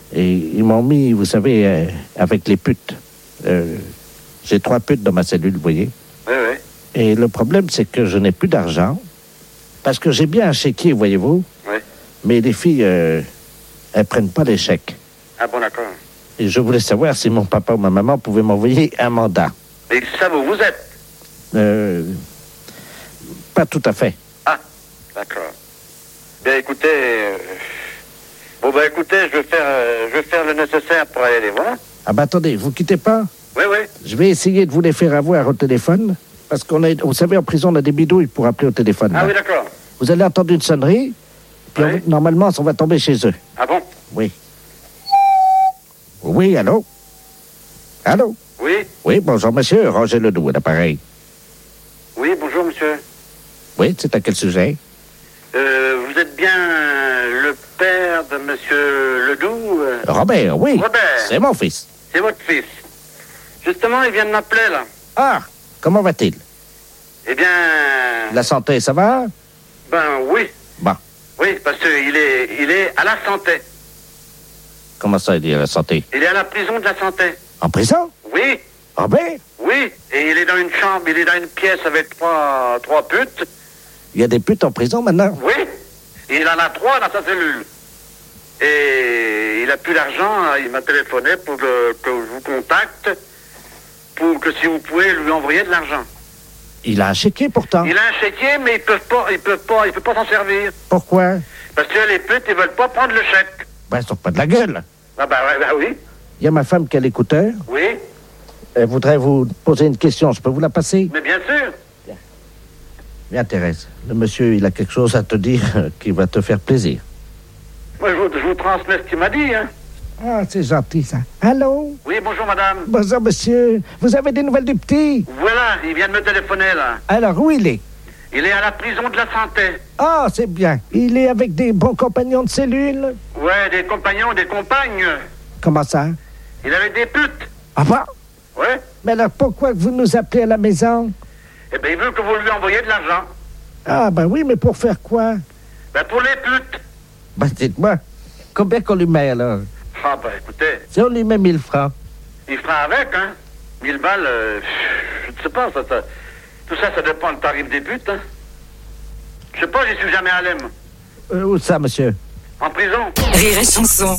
Et ils m'ont mis, vous savez, avec les putes. J'ai 3 putes dans ma cellule, vous voyez. Oui. Et le problème, c'est que je n'ai plus d'argent. Parce que j'ai bien un chéquier, voyez-vous. Oui. Mais les filles, elles prennent pas les chèques. Ah bon, d'accord. Et je voulais savoir si mon papa ou ma maman pouvaient m'envoyer un mandat. Et ça, vous êtes? Pas tout à fait. Ah, d'accord. Bien, écoutez... écoutez, je vais faire le nécessaire pour aller les voir. Ah ben attendez, vous quittez pas. Oui. Je vais essayer de vous les faire avoir au téléphone. Parce vous savez, en prison, on a des bidouilles pour appeler au téléphone. Ah là. oui, d'accord. Vous allez entendre une sonnerie, puis Oui. normalement, on va tomber chez eux. Ah bon? Oui. Oui, allô? Allô? Oui. Oui, bonjour, monsieur. Roger Ledoux, à l'appareil. Oui, bonjour, monsieur. Oui, c'est à quel sujet? Vous êtes bien le père de monsieur Ledoux? Robert, oui. Robert. C'est mon fils. C'est votre fils. Justement, il vient de m'appeler, là. Ah, comment va-t-il? Eh bien... La santé, ça va? Ben, oui. Bon. Oui, parce qu'il est à la santé. Comment ça, il est à la santé? Il est à la prison de la santé. En prison? Oui, Robert? oui. Et il est dans une chambre, il est dans une pièce avec trois putes. Il y a des putes en prison maintenant? Oui. Il en a 3 dans sa cellule. Et il a plus d'argent, il m'a téléphoné pour que je vous contacte, pour que si vous pouvez lui envoyer de l'argent. Il a un chéquier pourtant. Il a un chéquier, mais il peut pas s'en servir. Pourquoi? Parce que les putes, ils veulent pas prendre le chèque. Ben, ils sont pas de la gueule. Ah bah oui. Il y a ma femme qui a l'écouteur. Oui, Elle voudrait vous poser une question. Je peux vous la passer? mais bien sûr. Bien, Thérèse. Le monsieur, il a quelque chose à te dire qui va te faire plaisir. Moi, je vous transmets ce qu'il m'a dit, hein. Ah, c'est gentil, ça. Allô? Oui, bonjour, madame. Bonjour, monsieur. Vous avez des nouvelles du petit? Voilà, il vient de me téléphoner, là. Alors, où il est? Il est à la prison de la santé. Ah, c'est bien. Il est avec des bons compagnons de cellule? Ouais, des compagnons, des compagnes. Comment ça? Il avait des putes. Ah bon? Ouais. Mais alors, pourquoi que vous nous appelez à la maison? Eh bien, il veut que vous lui envoyiez de l'argent. Ah, ben oui, mais pour faire quoi? Ben, pour les putes. Ben, dites-moi, combien qu'on lui met, alors? Ah, ben, écoutez, Si on lui met 1000 francs. il fera avec, hein. 1000 balles, je ne sais pas, tout ça, ça dépend du tarif des putes, hein. Je sais pas, j'y suis jamais allé, moi. Où ça, monsieur? En prison. Rire et chanson.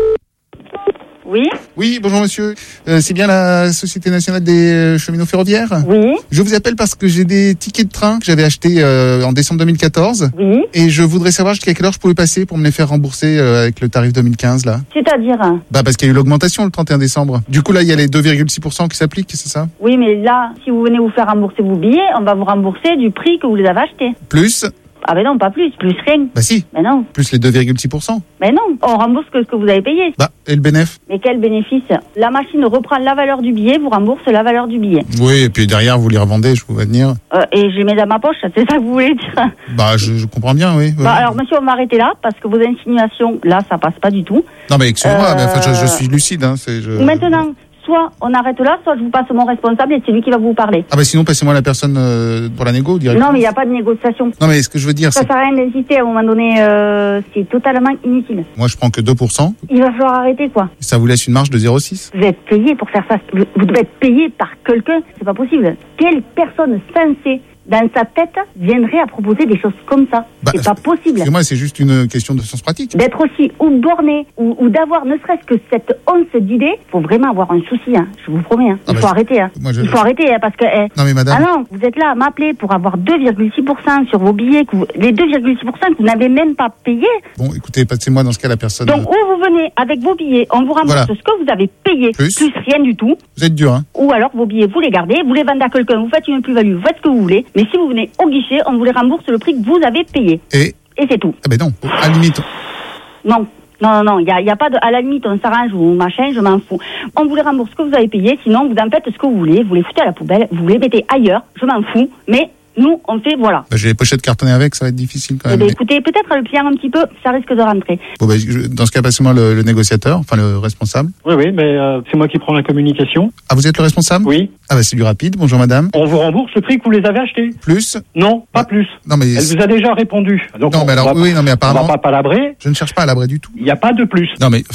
Oui, Oui, bonjour monsieur. C'est bien la Société nationale des cheminots ferroviaires? oui, Je vous appelle parce que j'ai des tickets de train que j'avais achetés en décembre 2014. oui. Et je voudrais savoir jusqu'à quelle heure je pouvais passer pour me les faire rembourser avec le tarif 2015 là. C'est-à-dire, Bah parce qu'il y a eu l'augmentation le 31 décembre. Du coup là il y a les 2,6% qui s'appliquent, c'est ça? oui, mais là, si vous venez vous faire rembourser vos billets, on va vous rembourser du prix que vous les avez achetés. Plus? Ah ben non, pas plus rien. Bah si, Mais non, plus les 2,6%. mais non, on rembourse que ce que vous avez payé. Bah et le bénéf? Mais quel bénéfice? La machine reprend la valeur du billet, vous rembourse la valeur du billet. Oui, et puis derrière vous les revendez, je vous venir. Et je les mets dans ma poche, c'est ça que vous voulez dire? Bah je comprends bien, oui. Bah, alors monsieur, on va arrêter là, parce que vos insinuations, là, ça passe pas du tout. Non mais excusez-moi, mais enfin, je suis lucide. Hein, Maintenant, soit on arrête là, soit je vous passe mon responsable et c'est lui qui va vous parler. Ah bah sinon passez-moi la personne pour la négo directement. Non, mais il n'y a pas de négociation. Non mais ce que je veux dire Ça c'est sert à rien d'insister, à un moment donné, c'est totalement inutile. moi je prends que 2%, Il va falloir arrêter, quoi. ça vous laisse une marge de 0,6. Vous êtes payé pour faire ça. Vous devez être payé par quelqu'un. C'est pas possible. Quelle personne sensée dans sa tête viendrait à proposer des choses comme ça? Bah, C'est pas possible. Excusez-moi, c'est juste une question de sens pratique. D'être aussi ou borné ou d'avoir ne serait-ce que cette once d'idée, faut vraiment avoir un souci, hein. Je vous promets. Hein. Ah Il bah, faut arrêter. Hein. moi, Il faut arrêter parce que. Non mais madame, Ah non, vous êtes là à m'appeler pour avoir 2,6% sur vos billets, les 2,6% que vous n'avez même pas payé. bon écoutez, passez-moi dans ce cas la personne. Donc, ou vous venez avec vos billets, on vous rembourse Voilà. ce que vous avez payé, Plus rien du tout. Vous êtes dur, hein. Ou alors vos billets, vous les gardez, vous les vendez à quelqu'un, vous faites une plus-value, vous faites ce que vous voulez. Mais si vous venez au guichet, on vous les rembourse le prix que vous avez payé. Et c'est tout. ah ben non, à la limite. Non, il y a pas de... À la limite, on s'arrange ou machin, je m'en fous. On vous les rembourse ce que vous avez payé, sinon vous en faites ce que vous voulez, vous les foutez à la poubelle, vous les mettez ailleurs, je m'en fous. Mais nous, on fait, voilà. Bah, j'ai les pochettes cartonnées avec, ça va être difficile quand Eh même. bien, écoutez, peut-être le client un petit peu, ça risque de rentrer. Bon, bah, dans ce cas, passez-moi le négociateur, enfin le responsable. Oui, mais c'est moi qui prends la communication. Ah, vous êtes le responsable? Oui. Ah bah c'est du rapide, bonjour madame. On vous rembourse le prix que vous les avez achetés. Plus? Non, pas plus. Non mais... Elle vous a déjà répondu. Donc Non mais alors, oui, non mais on apparemment... va pas palabrer. Je ne cherche pas à l'abri du tout. Il n'y a pas de plus. Non mais